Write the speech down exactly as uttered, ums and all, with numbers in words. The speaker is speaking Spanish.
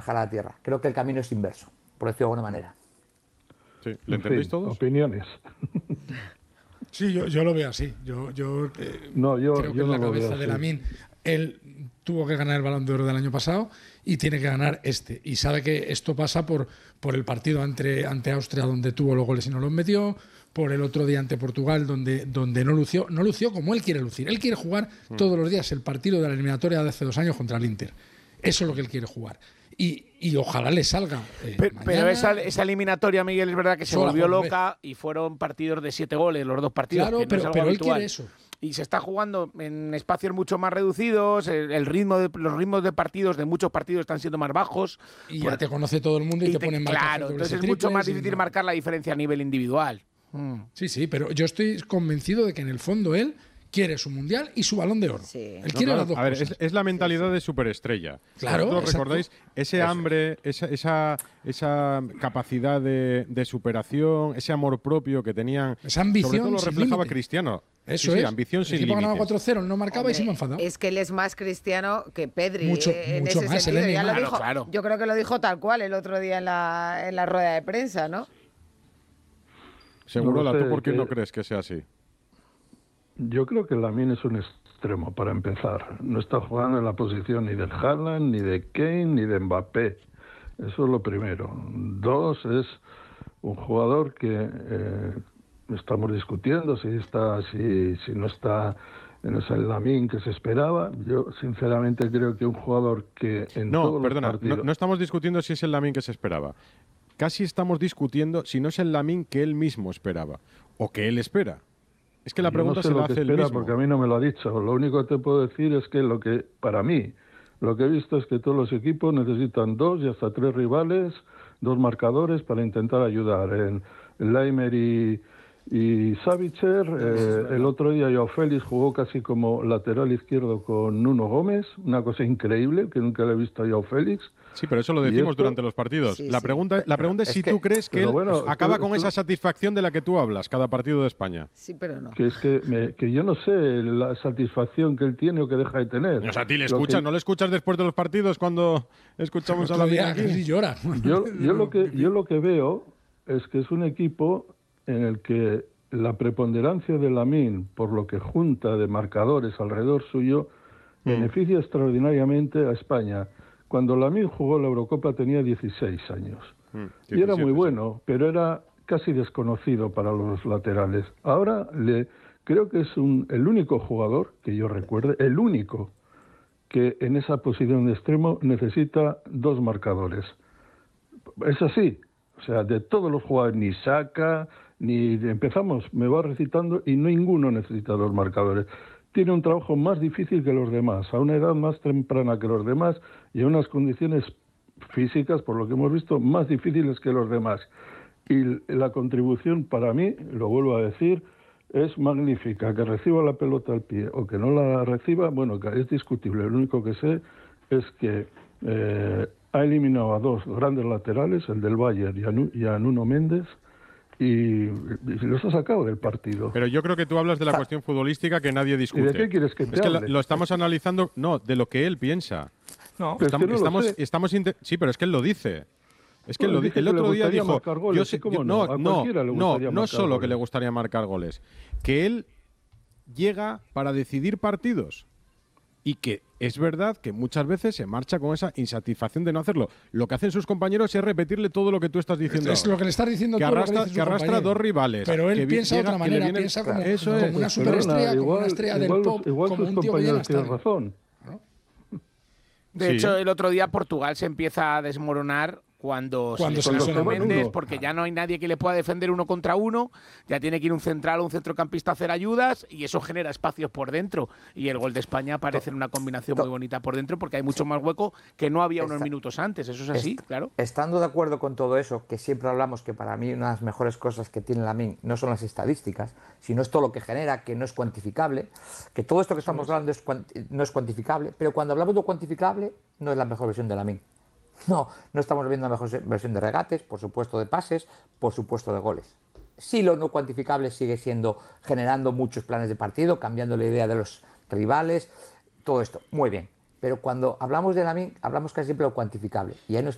bajar a la tierra. Creo que el camino es inverso, por decirlo de alguna manera. Sí. ¿Le entendéis sí, todos? Opiniones. Sí, yo, yo lo veo así. Yo, yo, eh, no, yo, creo que yo en no la lo cabeza veo de así. Lamine, él tuvo que ganar el Balón de Oro del año pasado y tiene que ganar este. Y sabe que esto pasa por, por el partido ante, ante Austria, donde tuvo los goles y no los metió, por el otro día ante Portugal, donde, donde no lució, no lució como él quiere lucir. Él quiere jugar mm. todos los días el partido de la eliminatoria de hace dos años contra el Inter. Eso es lo que él quiere jugar. Y, y ojalá le salga. Eh, pero mañana, pero esa, esa eliminatoria, Miguel, es verdad que se volvió loca vez. y fueron partidos de siete goles, los dos partidos. Claro, que no pero, es algo pero él habitual. quiere eso. Y se está jugando en espacios mucho más reducidos, el, el ritmo de, los ritmos de partidos, de muchos partidos, están siendo más bajos. Y ya te conoce todo el mundo y, y te, te ponen marcas. Claro, entonces es mucho más difícil no. marcar la diferencia a nivel individual. Mm. Sí, sí, pero yo estoy convencido de que en el fondo él quiere su mundial y su Balón de Oro. Sí. Él no, quiere claro. las dos A ver, cosas. es, es la mentalidad sí, sí. de superestrella. Claro. ¿Vosotros recordáis ese Eso hambre, esa, esa, esa capacidad de, de superación, ese amor propio que tenían? Esa ambición. Sobre todo lo reflejaba límite. Cristiano. Eso sí, sí, es. ambición sin límites. El equipo ganaba cuatro cero, no marcaba Hombre, y se me enfadaba. Es que él es más cristiano que Pedri. Mucho, eh, en mucho ese más. sentido. Ya lo claro, dijo, claro. Yo creo que lo dijo tal cual el otro día en la, en la rueda de prensa, ¿no? Seguro, no ¿tú sé, por qué que... no crees que sea así? Yo creo que Lamine es un extremo, para empezar. No está jugando en la posición ni de Haaland, ni de Kane, ni de Mbappé. Eso es lo primero. Dos, es un jugador que eh, estamos discutiendo si está, si, si no está en ese Lamine que se esperaba. Yo, sinceramente, creo que un jugador que en No, todos perdona, los partidos... no, no estamos discutiendo si es el Lamine que se esperaba. Casi estamos discutiendo si no es el Lamine que él mismo esperaba o que él espera. Es que la pregunta Yo no sé se la lo que hace él espera mismo. porque a mí no me lo ha dicho. Lo único que te puedo decir es que lo que, para mí, lo que he visto es que todos los equipos necesitan dos y hasta tres rivales, dos marcadores para intentar ayudar. En Laimer y, y Savitzer, eh, el otro día Joao Félix jugó casi como lateral izquierdo con Nuno Gómez, una cosa increíble que nunca le he visto a Joao Félix. Sí, pero eso lo decimos esto, durante los partidos. sí, la, sí. pregunta, la pregunta es, es si que, tú crees que él bueno, acaba tú, con tú, esa satisfacción de la que tú hablas cada partido de España. Sí, pero no. Que es que, me, que yo no sé la satisfacción que él tiene o que deja de tener. O sea, a ti le Lo escuchas, que... ¿no le escuchas después de los partidos cuando escuchamos a la vida aquí? Casi llora. Yo, yo, lo que, yo lo que veo es que es un equipo en el que la preponderancia de Lamine, por lo que junta de marcadores alrededor suyo, mm. beneficia extraordinariamente a España. Cuando Lamine jugó la Eurocopa tenía dieciséis años. Mm, y era muy bueno, pero era casi desconocido para los laterales. Ahora le creo que es un, el único jugador que yo recuerde, el único que en esa posición de extremo necesita dos marcadores. Es así. O sea, de todos los jugadores, ni Saka, ni empezamos, me va recitando y ninguno necesita dos marcadores. Tiene un trabajo más difícil que los demás, a una edad más temprana que los demás y en unas condiciones físicas, por lo que hemos visto, más difíciles que los demás. Y la contribución para mí, lo vuelvo a decir, es magnífica. Que reciba la pelota al pie o que no la reciba, bueno, es discutible. Lo único que sé es que eh, ha eliminado a dos grandes laterales, el del Bayern y a, Nu- y a Nuno Méndez, y, y los ha sacado del partido. Pero yo creo que tú hablas de la cuestión futbolística que nadie discute. ¿Y de qué quieres que te Es que lo, hable? lo estamos analizando, no, de lo que él piensa. No, pero estamos, es que no estamos, lo sé. estamos inte- sí, pero es que él lo dice. Es que Bueno, él lo, dice el que le otro día gustaría dijo, marcar goles, yo ¿y sé- cómo yo- no? no, A no, cualquiera le no, gustaría no marcar solo que goles. le gustaría marcar goles, que él llega para decidir partidos. Y que es verdad que muchas veces se marcha con esa insatisfacción de no hacerlo. Lo que hacen sus compañeros es repetirle todo lo que tú estás diciendo. Es lo que le estás diciendo que tú. arrastra, lo que, que arrastra dos rivales. Pero él que piensa de llega- otra que le manera, viene- piensa como, Eso como es. una Pues superestrella, perdona, como igual, una estrella igual del los- pop, igual como tus un tío que llena compañeros tienen estadio. razón. De Sí. hecho, el otro día Portugal se empieza a desmoronar cuando, Cuando se se lesiona lesiona Méndez, uno. porque ya no hay nadie que le pueda defender uno contra uno, ya tiene que ir un central o un centrocampista a hacer ayudas y eso genera espacios por dentro. Y el gol de España parece una combinación muy bonita por dentro porque hay mucho más hueco que no había unos Está- minutos antes. Eso es así, Est- claro. Estando de acuerdo con todo eso, que siempre hablamos que para mí una de las mejores cosas que tiene Lamine no son las estadísticas, sino es todo lo que genera, que no es cuantificable, que todo esto que estamos hablando es cuanti- no es cuantificable, pero cuando hablamos de cuantificable no es la mejor versión de Lamine. No, no estamos viendo la mejor versión de regates, por supuesto de pases, por supuesto de goles. Sí, lo no cuantificable sigue siendo generando muchos planes de partido, cambiando la idea de los rivales, todo esto, muy bien. Pero cuando hablamos de Lamine, hablamos casi siempre de lo cuantificable. Y ahí no